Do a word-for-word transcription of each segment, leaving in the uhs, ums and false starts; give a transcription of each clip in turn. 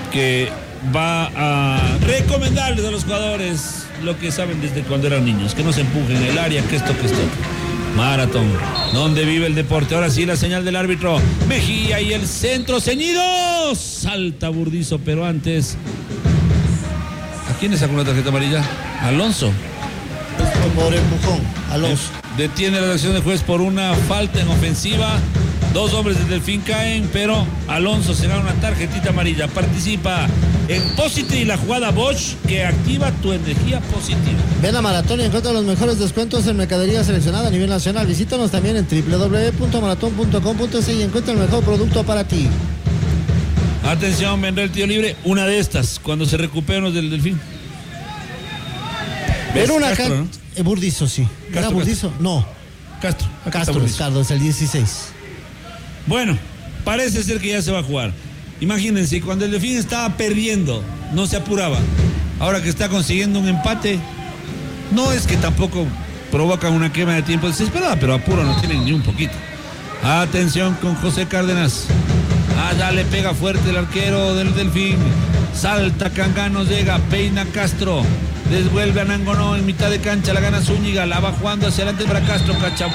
que va a recomendarles a los jugadores lo que saben desde cuando eran niños, que no se empujen en el área, que esto, que esto. Maratón, donde vive el deporte. Ahora sí, la señal del árbitro. Mejía y el centro ceñido. Salta Burdizo, pero antes. ¿A quién le sacó una tarjeta amarilla? Alonso. Por empujón, Alonso. Detiene la acción de juez por una falta en ofensiva. Dos hombres del Delfín caen, pero Alonso se gana una tarjetita amarilla. Participa en Positri, la jugada Bosch que activa tu energía positiva. Ven a Maratón y encuentra los mejores descuentos en mercadería seleccionada a nivel nacional. Visítanos también en doble u doble u doble u punto maratón punto com punto es y encuentra el mejor producto para ti. Atención, vendrá el tiro libre. Una de estas, cuando se recuperen los del Delfín. Era una Castro, can... ¿no? eh, Burdizo, sí. Castro, ¿Era Burdizo? Castro. No. Castro. Castro, Castro, es el dieciséis. Bueno, parece ser que ya se va a jugar. Imagínense, cuando el Delfín estaba perdiendo, no se apuraba. Ahora que está consiguiendo un empate, no es que tampoco provocan una quema de tiempo desesperada, pero apuro no tienen ni un poquito. Atención con José Cárdenas. Allá le pega fuerte el arquero del Delfín. Salta Cangano, llega, peina Castro. Desvuelve a Nangonó en mitad de cancha, la gana Zúñiga, la va jugando hacia adelante para Castro, Cachab.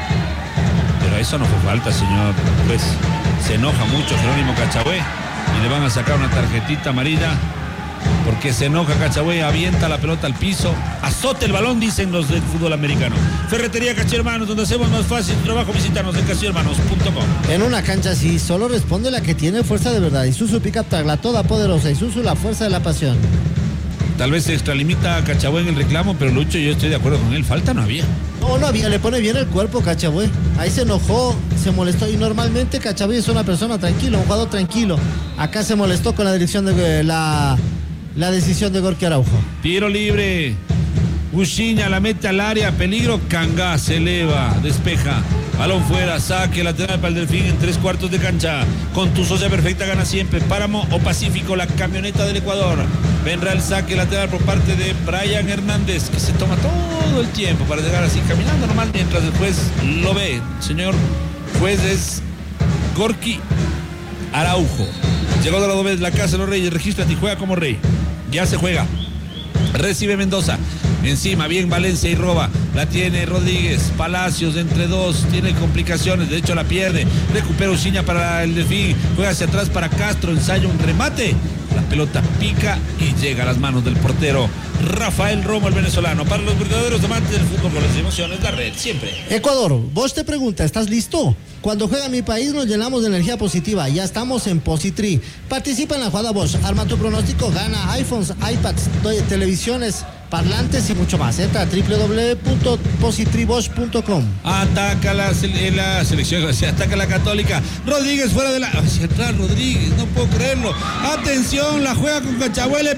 Pero eso no fue falta, señor. Pues se enoja mucho Jerónimo Cachagüe y le van a sacar una tarjetita amarilla porque se enoja Cachagüe, avienta la pelota al piso, azota el balón, dicen los del fútbol americano. Ferretería Cacho Hermanos, donde hacemos más fácil tu trabajo, visítanos en cacho hermanos punto com. En una cancha así, solo responde la que tiene fuerza de verdad. Isuzu Pickup Tag, la toda poderosa. Isuzu, la fuerza de la pasión. Tal vez se extralimita a Cachagüe en el reclamo, pero Lucho, yo estoy de acuerdo con él, falta no había. No, no había, le pone bien el cuerpo Cachagüe. Ahí se enojó, se molestó. Y normalmente Cachagüe es una persona tranquila, un jugador tranquilo. Acá se molestó con la dirección de la, la decisión de Gorky Araujo. Tiro libre. Uchiña la mete al área, peligro. Cangá se eleva, despeja. Balón fuera, saque lateral para el Delfín en tres cuartos de cancha. Con tu socia perfecta gana siempre. Páramo o Pacífico, la camioneta del Ecuador. Vendrá el saque lateral por parte de Brian Hernández, que se toma todo el tiempo para llegar así, caminando nomás mientras el juez lo ve. Señor juez es Gorky Araujo. Llegó de la doble de la Casa de los Reyes, regístrate y juega como rey. Ya se juega. Recibe Mendoza. Encima, bien Valencia y roba. La tiene Rodríguez. Palacios entre dos. Tiene complicaciones. De hecho, la pierde. Recupera Uchiña para el Delfín. Juega hacia atrás para Castro. Ensaya un remate. La pelota pica y llega a las manos del portero Rafael Romo, el venezolano. Para los verdaderos amantes del fútbol con las emociones, la red siempre. Ecuador, vos te pregunta, ¿estás listo? Cuando juega mi país nos llenamos de energía positiva. Ya estamos en Positri. Participa en la jugada Bosch. Arma tu pronóstico, gana iPhones, iPads, televisiones, parlantes y mucho más. Entra a doble u doble u doble u punto positribosch punto com. Ataca la, la selección, se ataca la Católica. Rodríguez fuera de la... Hacia atrás Rodríguez, no puedo creerlo. Atención, la juega con Cachagüe, le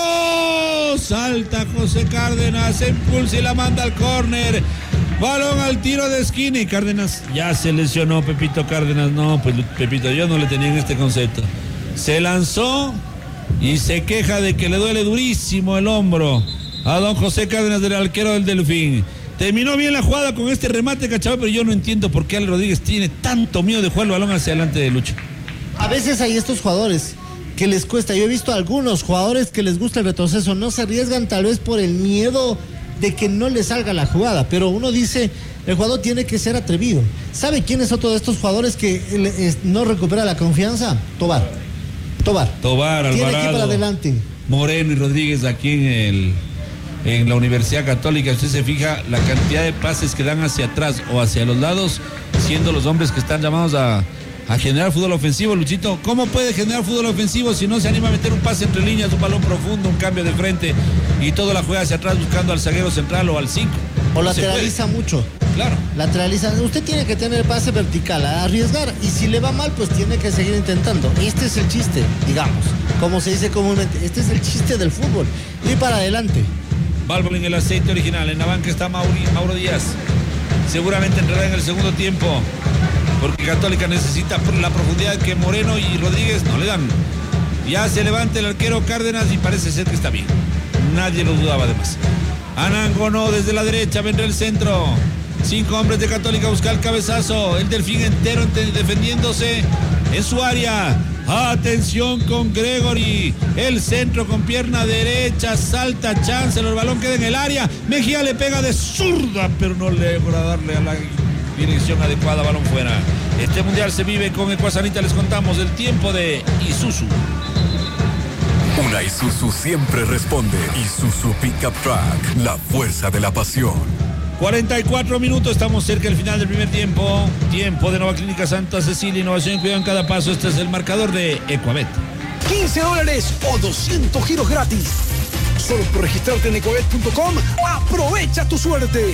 pegó. Salta José Cárdenas, se impulsa y la manda al córner. Balón al tiro de esquina y Cárdenas ya se lesionó. Pepito Cárdenas, no, pues Pepito, yo no le tenía en este concepto. Se lanzó y se queja de que le duele durísimo el hombro a don José Cárdenas, del arquero del Delfín. Terminó bien la jugada con este remate, Cachagüe, pero yo no entiendo por qué Ale Rodríguez tiene tanto miedo de jugar el balón hacia adelante de Lucho. A veces hay estos jugadores que les cuesta. Yo he visto a algunos jugadores que les gusta el retroceso, no se arriesgan tal vez por el miedo de que no le salga la jugada, pero uno dice, el jugador tiene que ser atrevido. ¿Sabe quién es otro de estos jugadores que no recupera la confianza? Tobar. Tobar. Tobar, Alvarado. Tiene que ir para adelante. Moreno y Rodríguez aquí en el en la Universidad Católica. Usted se fija la cantidad de pases que dan hacia atrás o hacia los lados, siendo los hombres que están llamados a a generar fútbol ofensivo. Luchito, ¿cómo puede generar fútbol ofensivo si no se anima a meter un pase entre líneas, un balón profundo, un cambio de frente y todo la juega hacia atrás buscando al zaguero central o al cinco? O lateraliza mucho. Claro. Lateraliza. Usted tiene que tener pase vertical, a arriesgar, y si le va mal, pues tiene que seguir intentando. Este es el chiste, digamos, como se dice comúnmente. Este es el chiste del fútbol. Y para adelante. Válvula en el aceite original. En la banca está Mauri, Mauro Díaz. Seguramente entrará en el segundo tiempo, porque Católica necesita la profundidad que Moreno y Rodríguez no le dan. Ya se levanta el arquero Cárdenas y parece ser que está bien. Nadie lo dudaba además. Anangonó desde la derecha, vendrá el centro. Cinco hombres de Católica busca el cabezazo. El Delfín entero defendiéndose en su área. Atención con Gregory. El centro con pierna derecha. Salta Chancellor. El balón queda en el área. Mejía le pega de zurda, pero no logra darle a la dirección adecuada. Balón fuera. Este mundial se vive con Ecuasanita. Les contamos el tiempo de Isuzu. Una Isuzu siempre responde. Isuzu Pickup Truck, la fuerza de la pasión. cuarenta y cuatro minutos, estamos cerca del final del primer tiempo. Tiempo de Nueva Clínica Santa Cecilia, innovación y cuidado en cada paso. Este es el marcador de Ecuabet. quince dólares o doscientos giros gratis. Solo por registrarte en ecuabet punto com. Aprovecha tu suerte.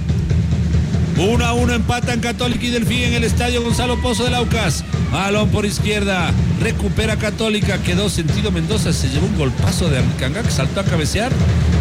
uno a uno empatan Católica y Delfín en el estadio Gonzalo Pozo del Aucas. Balón por izquierda, recupera Católica, quedó sentido Mendoza, se llevó un golpazo de Arcangá que saltó a cabecear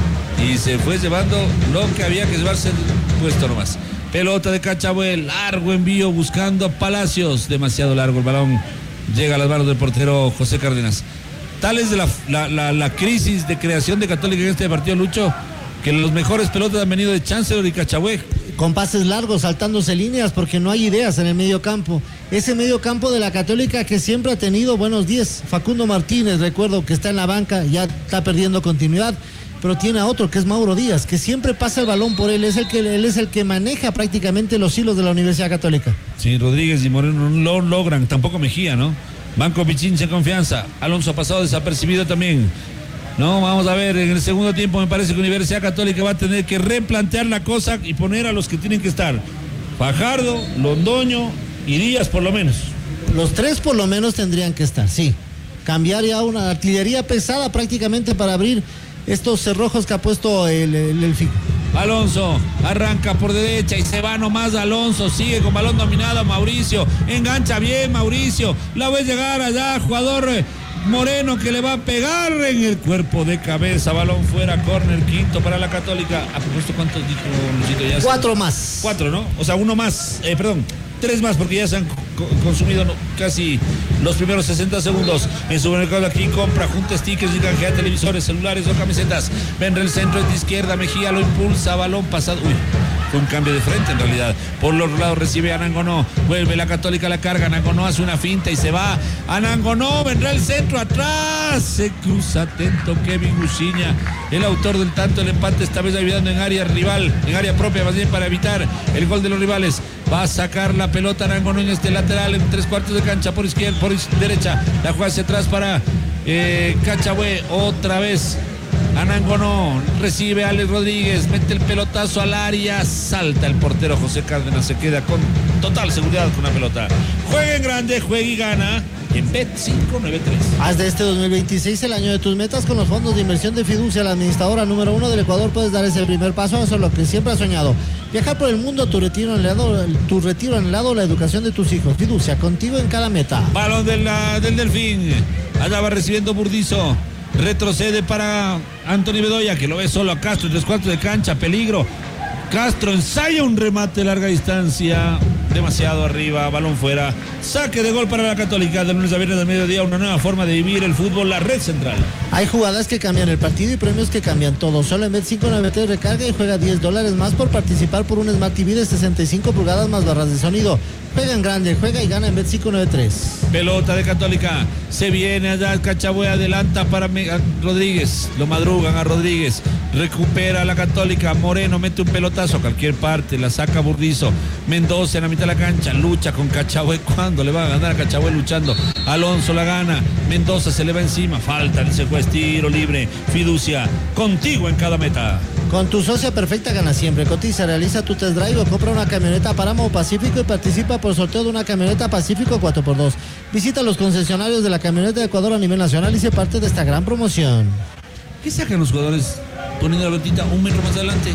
y se fue llevando lo que había que llevarse puesto nomás. Pelota de Cachabue, largo envío buscando a Palacios, demasiado largo el balón, llega a las manos del portero José Cárdenas. Tal es de la, la, la, la crisis de creación de Católica en este partido, Lucho, que los mejores pelotas han venido de Chancellor y Cachabue. Con pases largos, saltándose líneas, porque no hay ideas en el medio campo. Ese medio campo de la Católica que siempre ha tenido buenos diez. Facundo Martínez, recuerdo que está en la banca, ya está perdiendo continuidad, pero tiene a otro que es Mauro Díaz, que siempre pasa el balón por él, es el que, él es el que maneja prácticamente los hilos de la Universidad Católica. Sí, Rodríguez y Moreno no lo logran, tampoco Mejía, ¿no? Banco Pichincha en confianza, Alonso ha pasado desapercibido también. No, vamos a ver, en el segundo tiempo me parece que Universidad Católica va a tener que replantear la cosa y poner a los que tienen que estar. Fajardo, Londoño y Díaz por lo menos. Los tres por lo menos tendrían que estar, sí. Cambiar ya una artillería pesada prácticamente para abrir estos cerrojos que ha puesto el, el, el Fico. Alonso arranca por derecha y se va nomás Alonso, sigue con balón dominado Mauricio, engancha bien Mauricio, la ve llegar allá, jugador Moreno que le va a pegar en el cuerpo de cabeza, balón fuera, córner, quinto para la Católica. A propósito, ¿cuántos dijo Lucito? Ya Cuatro se... más. Cuatro, ¿no? O sea, uno más, eh, perdón, tres más porque ya se han co consumido no, casi los primeros sesenta segundos. En Supermercado Aquí compra, junta stickers y canjea televisores, celulares o camisetas. Vendrá el centro de izquierda, Mejía lo impulsa, balón pasado. Uy, fue un cambio de frente en realidad. Por los lados recibe Anangonó, vuelve la Católica, la carga, Anangonó hace una finta y se va. Anangonó, vendrá el centro atrás, se cruza atento Kevin Guciña, el autor del tanto, el empate, esta vez ayudando en área rival, en área propia más bien para evitar el gol de los rivales. Va a sacar la pelota Anangonó en este lateral, en tres cuartos de cancha, por izquierda, por derecha, la juega hacia atrás para eh, Cachabue, otra vez Anangonó, recibe a Alex Rodríguez, mete el pelotazo al área, salta el portero José Cárdenas, se queda con total seguridad con la pelota. Juega en grande, juega y gana en Bet cinco nueve tres. Haz de este dos mil veintiséis el año de tus metas con los fondos de inversión de Fiducia, la administradora número uno del Ecuador. Puedes dar ese primer paso, eso es lo que siempre has soñado. Viajar por el mundo, tu retiro anhelado, tu retiro anhelado, la educación de tus hijos. Fiducia, contigo en cada meta. Balón de la, del Delfín, allá va recibiendo Burdizo. Retrocede para Anthony Bedoya, que lo ve solo a Castro en tres cuartos de cancha, peligro. Castro ensaya un remate de larga distancia, demasiado arriba, balón fuera, saque de gol para la Católica. De lunes a viernes del mediodía, una nueva forma de vivir el fútbol, la red central. Hay jugadas que cambian el partido y premios que cambian todo. Solo en Bet cinco nueve tres recarga y juega diez dólares más por participar por un Smart T V de sesenta y cinco pulgadas más barras de sonido. Juega en grande, juega y gana en Bet cinco nueve tres. Pelota de Católica, se viene allá, Cachabue adelanta para Rodríguez, lo madrugan a Rodríguez, recupera la Católica, Moreno mete un pelotazo a cualquier parte, la saca Burdizo, Mendoza en la mitad de la cancha, lucha con Cachabue, ¿cuándo le va a ganar a Cachabue luchando? Alonso la gana, Mendoza se le va encima, falta, dice el juez, tiro libre, Fiducia, contigo en cada meta. Con tu socia perfecta gana siempre. Cotiza, realiza tu test drive o compra una camioneta Páramo o Pacífico y participa por sorteo de una camioneta Pacífico cuatro por dos. Visita los concesionarios de la camioneta de Ecuador a nivel nacional y se parte de esta gran promoción. ¿Qué sacan los jugadores poniendo la pelotita un metro más adelante?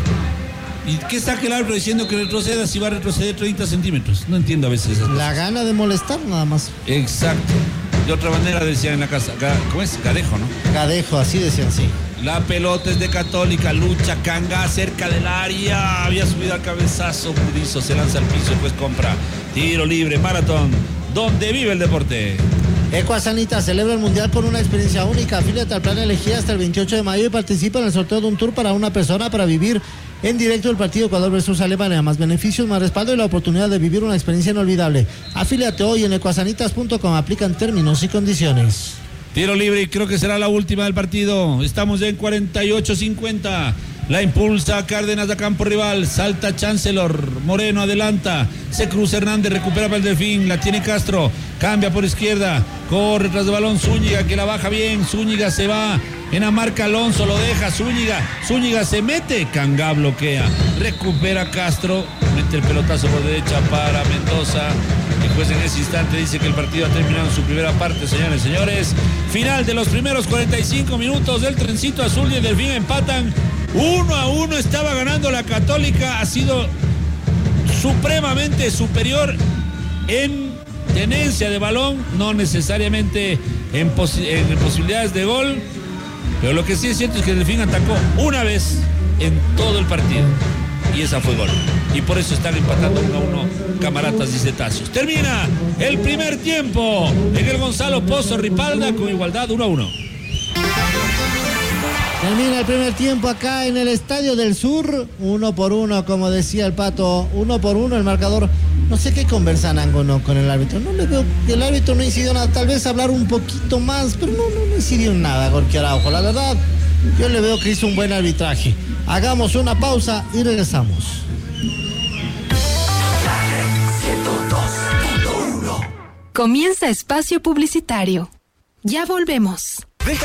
¿Y qué saca el árbitro diciendo que retroceda si va a retroceder treinta centímetros? No entiendo a veces esas La gana de molestar nada más. Exacto. De otra manera decían en la casa, ¿cómo es? Gadejo, ¿no? Gadejo, así decían, sí. La pelota es de Católica, lucha Cangá cerca del área, había subido al cabezazo, Burdizo se lanza al piso y pues compra. Tiro libre, maratón, donde vive el deporte. Ecuasanita celebra el mundial con una experiencia única. Afíliate al plan elegida hasta el veintiocho de mayo y participa en el sorteo de un tour para una persona para vivir en directo el partido Ecuador versus Alemania. Más beneficios, más respaldo y la oportunidad de vivir una experiencia inolvidable. Afíliate hoy en ecuasanitas punto com. Aplican términos y condiciones. Tiro libre y creo que será la última del partido. Estamos ya en cuarenta y ocho cincuenta. La impulsa Cárdenas a campo rival. Salta Chancellor. Moreno adelanta. Se cruza Hernández. Recupera para el Delfín. La tiene Castro. Cambia por izquierda. Corre tras de balón Zúñiga que la baja bien. Zúñiga se va. En la marca Alonso. Lo deja Zúñiga. Zúñiga se mete. Cangá bloquea. Recupera Castro. Mete el pelotazo por derecha para Mendoza. El juez en ese instante dice que el partido ha terminado en su primera parte, señores y señores. Final de los primeros cuarenta y cinco minutos del trencito azul y el Delfín empatan. Uno a uno estaba ganando la Católica. Ha sido supremamente superior en tenencia de balón, no necesariamente en, posi- en posibilidades de gol. Pero lo que sí es cierto es que el Delfín atacó una vez en todo el partido. Y esa fue gol. Y por eso están empatando uno a uno Camaratas y Cetáceos. Termina el primer tiempo en el Gonzalo Pozo Ripalda con igualdad uno a uno. Termina el primer tiempo acá en el Estadio del Sur. Uno por uno, como decía el Pato. Uno por uno el marcador. No sé qué conversan Angono con el árbitro. No le veo que el árbitro no incidió nada. Tal vez hablar un poquito más, pero no, no, no incidió en nada, Gorky Araujo. La verdad, yo le veo que hizo un buen arbitraje. Hagamos una pausa y regresamos. Comienza espacio publicitario. Ya volvemos.